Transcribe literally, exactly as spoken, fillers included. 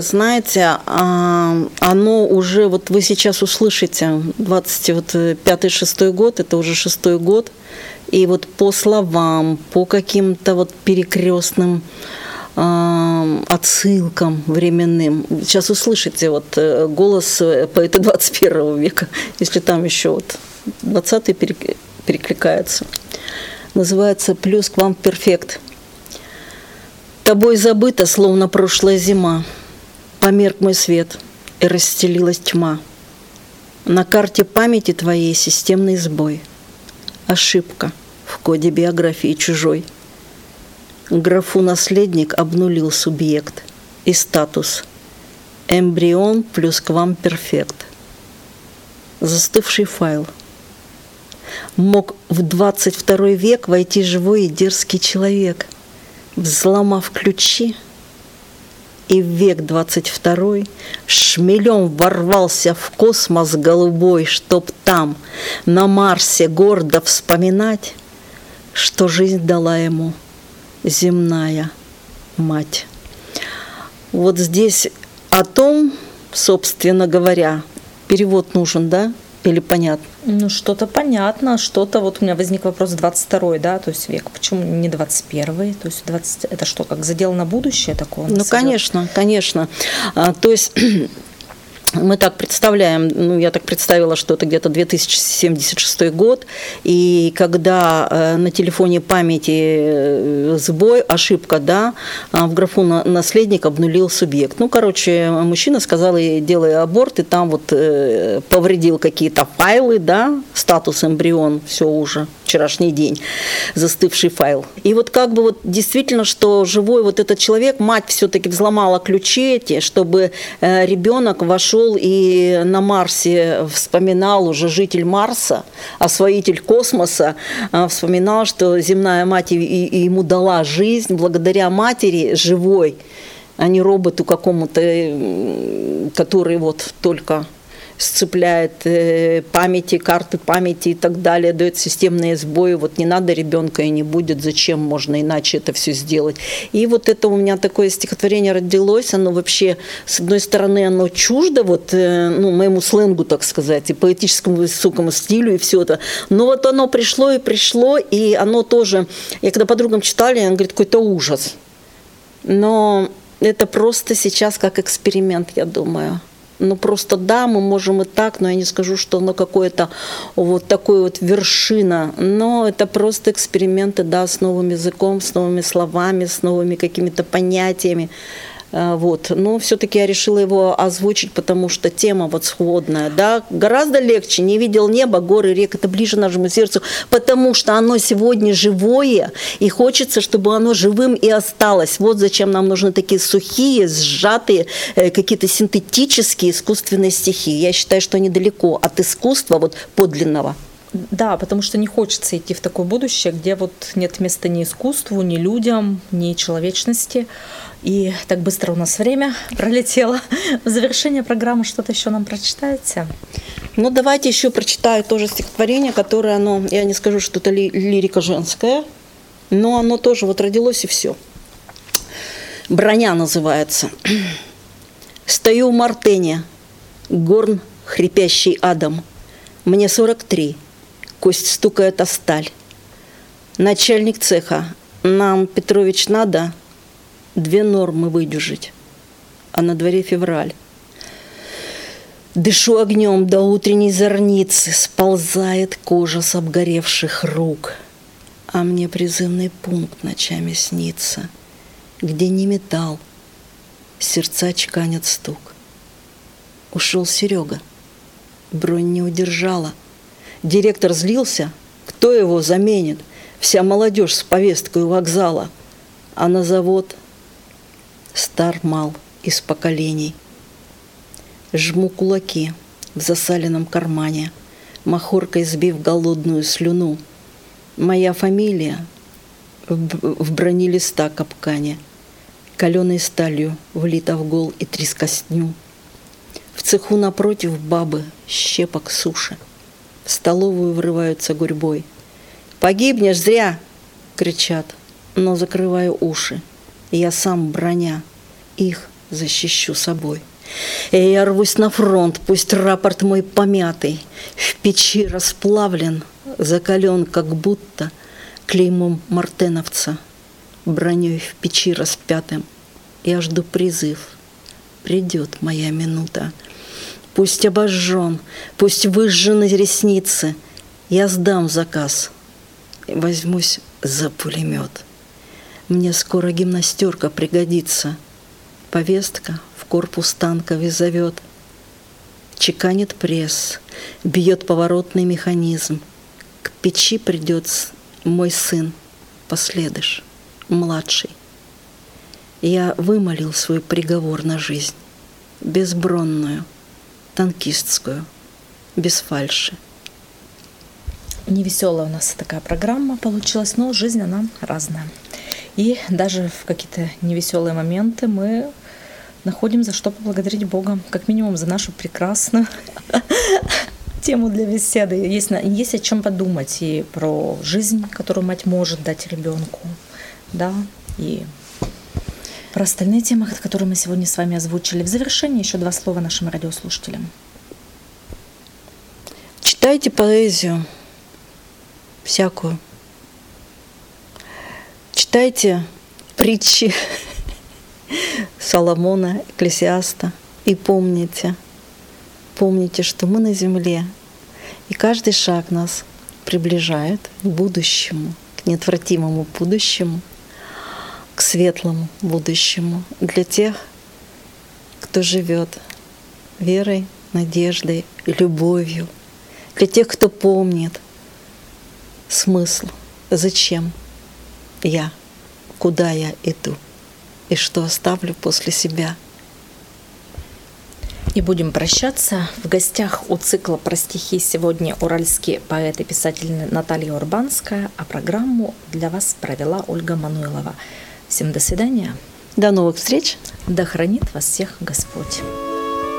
Знаете, оно уже, вот вы сейчас услышите, двадцать пятый шестой год, это уже шестой год, и вот по словам, по каким-то вот перекрестным отсылкам временным, сейчас услышите вот голос поэта двадцать первого века, если там еще вот двадцатый перекликается. Называется «Плюс к вам перфект». Тобой забыто, словно прошлая зима. Померк мой свет, и расстелилась тьма. На карте памяти твоей системный сбой. Ошибка в коде биографии чужой. Графу «наследник» обнулил субъект и статус. Эмбрион плюс к вам перфект. Застывший файл. Мог в двадцать второй век войти живой и дерзкий человек, взломав ключи, и в век двадцать второй шмелем ворвался в космос голубой, чтоб там, на Марсе, гордо вспоминать, что жизнь дала ему земная мать. Вот здесь о том, собственно говоря, перевод нужен, да? Или понятно? Ну, что-то понятно, что-то вот у меня возник вопрос двадцать второй, да, то есть век. Почему не двадцать первый? То есть двадцать это что, как задел на будущее такое? Ну, конечно, конечно. А, то есть мы так представляем, ну, я так представила, что это где-то две тысячи семьдесят шестой год, и когда э, на телефоне памяти сбой, ошибка, да, в графу «наследник» обнулил субъект. Ну, короче, мужчина сказал, и делай аборт, и там вот э, повредил какие-то файлы, да, статус эмбрион, все уже, вчерашний день, застывший файл. И вот как бы вот действительно, что живой вот этот человек, мать все-таки взломала ключи эти, чтобы э, ребенок вошел и на Марсе вспоминал уже житель Марса, освоитель космоса, вспоминал, что земная мать и, и ему дала жизнь благодаря матери живой, а не роботу какому-то, который вот только сцепляет памяти, карты памяти и так далее, дает системные сбои. Вот не надо ребенка и не будет, зачем можно иначе это все сделать. И вот это у меня такое стихотворение родилось, оно вообще, с одной стороны, оно чуждо вот, ну, моему сленгу, так сказать, и поэтическому высокому стилю, и все это. Но вот оно пришло и пришло, и оно тоже, я когда подругам читали, она говорит, какой-то ужас. Но это просто сейчас как эксперимент, я думаю. Ну, просто да, мы можем и так, но я не скажу, что оно какое-то вот такое вот вершина. Но это просто эксперименты, да, с новым языком, с новыми словами, с новыми какими-то понятиями. Вот. Но все-таки я решила его озвучить, потому что тема вот сходная, да, гораздо легче. Не видел неба, горы, рек, это ближе нашему сердцу, потому что оно сегодня живое, и хочется, чтобы оно живым и осталось. Вот зачем нам нужны такие сухие, сжатые, какие-то синтетические искусственные стихи. Я считаю, что они далеко от искусства вот подлинного. Да, потому что не хочется идти в такое будущее, где вот нет места ни искусству, ни людям, ни человечности. И так быстро у нас время пролетело. В завершение программы что-то еще нам прочитаете? Ну, давайте еще прочитаю тоже стихотворение, которое, оно, я не скажу, что это ли, лирика женская, но оно тоже вот родилось и все. «Броня» называется. «Стою у Мартене, горн, хрипящий адом. Мне сорок три, кость стукает о сталь. Начальник цеха, нам, Петрович, надо две нормы выдержать, а на дворе февраль. Дышу огнем до утренней зорницы, сползает кожа с обгоревших рук, а мне призывный пункт ночами снится, где не металл, сердца чеканят стук. Ушел Серега, бронь не удержала. Директор злился, кто его заменит? Вся молодежь с повесткой у вокзала, а на завод стар мал из поколений. Жму кулаки в засаленном кармане, махоркой сбив голодную слюну. Моя фамилия в брони листа капкане, каленой сталью влита в гол и трескостню. В цеху напротив бабы щепок суши, в столовую врываются гурьбой. «Погибнешь зря!» — кричат, но закрываю уши. Я сам броня, их защищу собой. И я рвусь на фронт, пусть рапорт мой помятый, в печи расплавлен, закален как будто клеймом мартеновца, броней в печи распятым. Я жду призыв, придет моя минута. Пусть обожжен, пусть выжжены ресницы, я сдам заказ и возьмусь за пулемет. Мне скоро гимнастерка пригодится, повестка в корпус танковый зовет. Чеканит пресс, бьет поворотный механизм. К печи придет мой сын, последыш, младший. Я вымолил свой приговор на жизнь, безбронную, танкистскую, без фальши. Невеселая у нас такая программа получилась, но жизнь, она разная. И даже в какие-то невеселые моменты мы находим за что поблагодарить Бога, как минимум за нашу прекрасную тему для беседы. Есть, есть о чем подумать и про жизнь, которую мать может дать ребенку, да, и про остальные темы, которые мы сегодня с вами озвучили. В завершение еще два слова нашим радиослушателям. Читайте поэзию всякую. Читайте притчи Соломона, Экклесиаста и помните, помните, что мы на земле, и каждый шаг нас приближает к будущему, к неотвратимому будущему, к светлому будущему для тех, кто живет верой, надеждой, любовью, для тех, кто помнит смысл, зачем я, куда я иду и что оставлю после себя. И будем прощаться. В гостях у цикла про стихи сегодня уральский поэт и писатель Наталья Урбанская, а программу для вас провела Ольга Мануйлова. Всем до свидания. До новых встреч. Да хранит вас всех Господь.